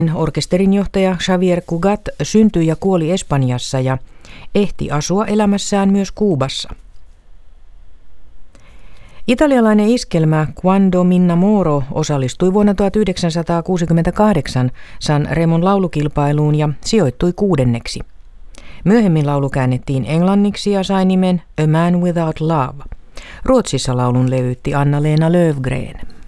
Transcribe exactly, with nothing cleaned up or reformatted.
Orkesterin johtaja Xavier Cugat syntyi ja kuoli Espanjassa ja ehti asua elämässään myös Kuubassa. Italialainen iskelmä Quando m'innamoro osallistui vuonna tuhatyhdeksänsataakuusikymmentäkahdeksan San Remon laulukilpailuun ja sijoittui kuudenneksi. Myöhemmin laulu käännettiin englanniksi ja sai nimen A Man Without Love. Ruotsissa laulun levytti Anna-Lena Löfgren.